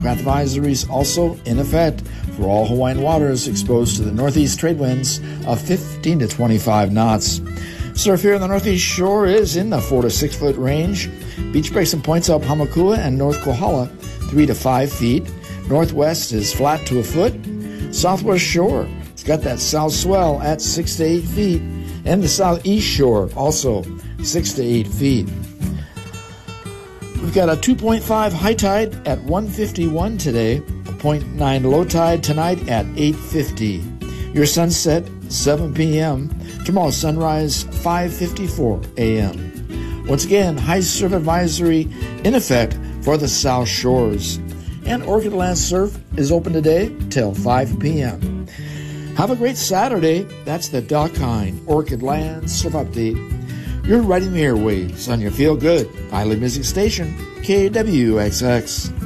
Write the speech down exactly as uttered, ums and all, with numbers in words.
Advisories also in effect for all Hawaiian waters exposed to the northeast trade winds of fifteen to twenty-five knots. Surf here on the northeast shore is in the four to six foot range. Beach breaks and points up Hamakua and North Kohala, three to five feet. Northwest is flat to a foot. Southwest shore, it's got that south swell at six to eight feet. And the southeast shore, also six to eight feet. We've got a two point five high tide at one fifty-one today, a zero point nine low tide tonight at eight fifty. Your sunset, seven p.m. Tomorrow sunrise, five fifty-four a.m. Once again, high surf advisory in effect for the South Shores. And Orchid Land Surf is open today till five p.m. Have a great Saturday. That's the Doc Hine Orchid Land Surf Update. You're riding the airwaves on your feel-good Island Music Station, K W X X.